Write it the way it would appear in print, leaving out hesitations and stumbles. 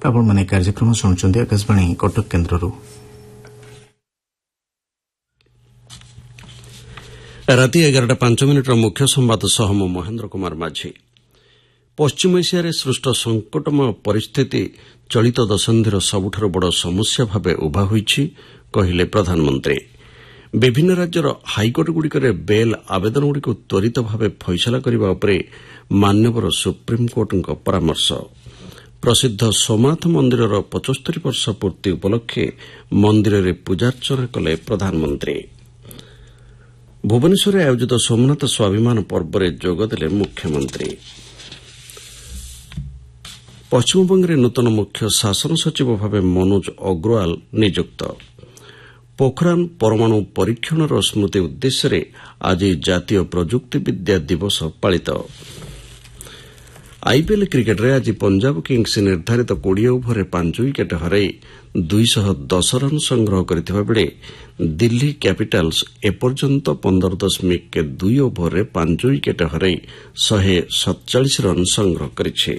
ଆପଣମାନେ କାର୍ଯ୍ୟକ୍ରମ ଶୁଣୁଛନ୍ତି ଆକାଶବାଣୀ କଟକ କେନ୍ଦ୍ରରୁ। ରାତି 11:05 ମୁଖ୍ୟ ସମ୍ବାଦ ସହ ମୁଁ ମହେନ୍ଦ୍ର କୁମାର ମାଝୀ। ପଶ୍ଚିମ ଏସିଆରେ ସୃଷ୍ଟ ସଂକଟମୟ ପରିସ୍ଥିତି ଚଳିତ ଦଶନ୍ଧିର ସବୁଠାରୁ ବଡ଼ ସମସ୍ୟା ଭାବେ ଉଭା ହୋଇଛି କହିଲେ ପ୍ରଧାନମନ୍ତ୍ରୀ। ବିଭିନ୍ନ ରାଜ୍ୟର ହାଇକୋର୍ଟଗୁଡ଼ିକରେ ବେଲ୍ ଆବେଦନଗୁଡ଼ିକୁ ତ୍ୱରିତ ଭାବେ ଫଇସଲା କରିବା ଉପରେ ମାନ୍ୟବର ସୁପ୍ରିମକୋର୍ଟଙ୍କ ପରାମର୍ଶ। ପ୍ରସିଦ୍ଧ ସୋମନାଥ ମନ୍ଦିରର 75 ବର୍ଷ ପୂର୍ତ୍ତି ଉପଲକ୍ଷେ ମନ୍ଦିରରେ ପୂଜାର୍ଚ୍ଚନା କଲେ ପ୍ରଧାନମନ୍ତ୍ରୀ। ଭୁବନେଶ୍ୱରରେ ଆୟୋଜିତ ସୋମନାଥ ସ୍ୱାଭିମାନ ପର୍ବରେ ଯୋଗଦେଲେ ମୁଖ୍ୟମନ୍ତ୍ରୀ। ପଶ୍ଚିମବଙ୍ଗରେ ନୂତନ ମୁଖ୍ୟ ଶାସନ ସଚିବ ଭାବେ ମନୋଜ ଅଗ୍ରୱାଲ ନିଯୁକ୍ତ। ପୋଖରାନ ପରମାଣୁ ପରୀକ୍ଷଣର ସ୍ମୃତି ଉଦ୍ଦେଶ୍ୟରେ ଆଜି ଜାତୀୟ ପ୍ରଯୁକ୍ତି ବିଦ୍ୟା ଦିବସ ପାଳିତ। ଆଇପିଏଲ୍ କ୍ରିକେଟରେ ଆଜି ପଞ୍ଜାବ କିଙ୍ଗ୍ସ ନିର୍ଦ୍ଧାରିତ 20 ଓଭରରେ 5 ୱିକେଟ୍ ହରାଇ 210 ରନ୍ ସଂଗ୍ରହ କରିଥିବା ବେଳେ ଦିଲ୍ଲୀ କ୍ୟାପିଟାଲ୍ସ ଏପର୍ଯ୍ୟନ୍ତ 15.2 ଓଭରରେ 5 ୱିକେଟ୍ ହରାଇ 147 ରନ୍ ସଂଗ୍ରହ କରିଛି।